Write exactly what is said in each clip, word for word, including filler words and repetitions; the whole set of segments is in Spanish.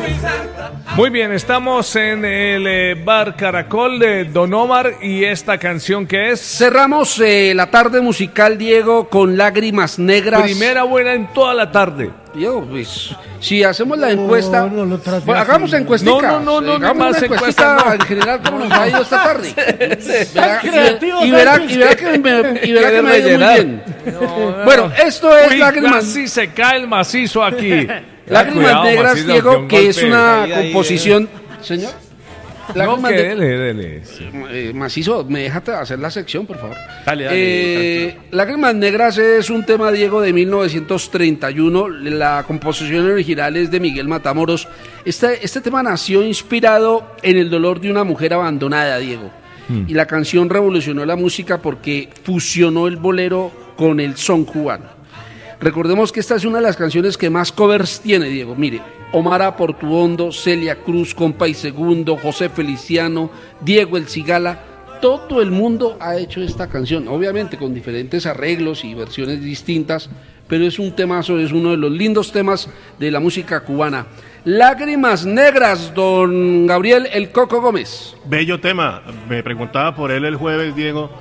Muy bien, estamos en el eh, Bar Caracol de Don Omar y esta canción que es... Cerramos eh, la tarde musical, Diego, con Lágrimas Negras. Primera buena en toda la tarde. Diego, pues, si hacemos la encuesta, No, no lo trates pues, así. hagamos encuestica. No, no, no, no, hagamos no más una encuestica encuestas, no. en general cómo nos ha ido esta tarde. Verá- creativo, y verá, ¿sabes? y verá que me, y verá que me ha ido muy rellenar. bien. Bueno, esto es Uy, Lágrimas, casi se cae el macizo aquí. Lágrimas Cuidado, Negras, macizo, Diego, un que es golpe. una Ahí, ahí, composición... Señor. No, Lágrimas que de- dele, dele. Eh, Macizo, me déjate hacer la sección, por favor. Dale, dale, Eh, Lágrimas Negras es un tema, Diego, de mil novecientos treinta y uno. La composición original es de Miguel Matamoros. Este, este tema nació inspirado en el dolor de una mujer abandonada, Diego. Mm. Y la canción revolucionó la música porque fusionó el bolero con el son cubano. Recordemos que esta es una de las canciones que más covers tiene, Diego. Mire, Omar Portuondo, Celia Cruz, Compa y Segundo, José Feliciano, Diego El Cigala, todo el mundo ha hecho esta canción, obviamente con diferentes arreglos y versiones distintas, pero es un temazo, es uno de los lindos temas de la música cubana. Lágrimas Negras, don Gabriel El Coco Gómez. Bello tema, me preguntaba por él el jueves, Diego,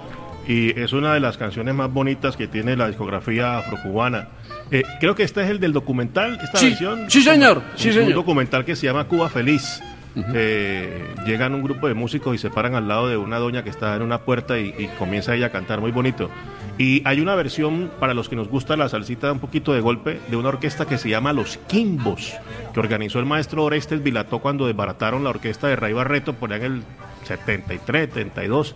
y es una de las canciones más bonitas que tiene la discografía afrocubana. Eh, creo que este es el del documental, esta Sí, versión. sí, señor, Un, sí, un señor. documental que se llama Cuba Feliz. Uh-huh. Eh, llegan un grupo de músicos y se paran al lado de una doña que está en una puerta y, y comienza ella a cantar muy bonito. Y hay una versión, para los que nos gusta la salsita un poquito de golpe, de una orquesta que se llama Los Quimbos, que organizó el maestro Orestes Vilató cuando desbarataron la orquesta de Ray Barreto por allá en el setenta y tres, setenta y dos.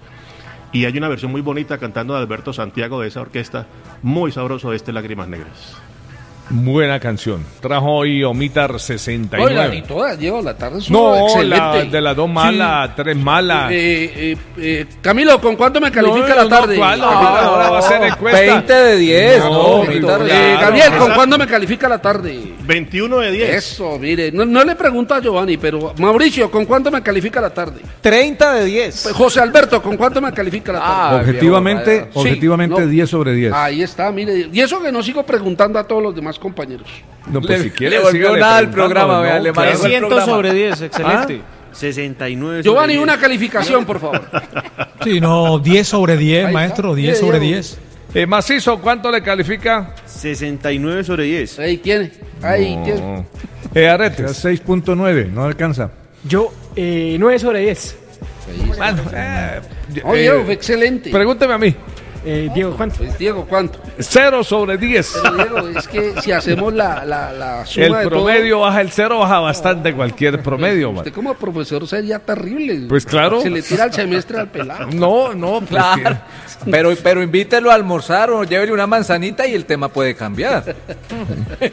Y hay una versión muy bonita cantando de Alberto Santiago de esa orquesta, muy sabroso este Lágrimas Negras. Buena canción. Trajo hoy Omitar sesenta y nueve. Oiga, y todas, Diego, la tarde estuvo No, excelente. la, de las dos malas, Sí. tres malas. Eh, eh, eh, Camilo, ¿con cuánto me califica No, la no, tarde? ¿cuál? Ah, Ahora, ahora va a ser encuesta. veinte de diez, No, no, Víctor, Víctor, Eh, claro. Gabriel, ¿con Esa- cuándo me califica la tarde? veintiuno de diez. Eso, mire, no, no le pregunto a Giovanni, pero Mauricio, ¿con cuánto me califica la tarde? treinta de diez. José Alberto, ¿con cuánto me califica la tarde? Ah, Objetivamente, viejo, Sí, objetivamente no. diez sobre diez. Ahí está, mire. Y eso que no sigo preguntando a todos los demás compañeros. No, pues Le- si quiere, le volvió sígale nada al preguntando, programa, ¿no? vea, le Claro. manejó el trescientos programa. sobre diez, excelente. sesenta y nueve sobre Giovanni, diez. una calificación, por favor. Sí, no, diez sobre diez, Ahí maestro, está. diez Mire, sobre Diego. diez. Eh, Macizo, ¿cuánto le califica? sesenta y nueve sobre diez. Ahí tiene, ahí No. tiene. Eh, Arretes. seis punto nueve, no alcanza. Yo, eh, nueve sobre diez. Bueno, eh, Oh, eh, Diego, fue excelente. pregúnteme a mí. Eh, Diego, ¿cuánto? Pues, Diego, ¿cuánto? Cero sobre diez. Pero, Diego, es que si hacemos la, la, la suma El de promedio baja, el cero baja bastante cualquier todo, promedio, pues, man. usted como profesor sería terrible. Pues claro. Se le tira el semestre al pelado. No, no, pues Claro, pero, pero invítelo a almorzar o llévele una manzanita y el tema puede cambiar.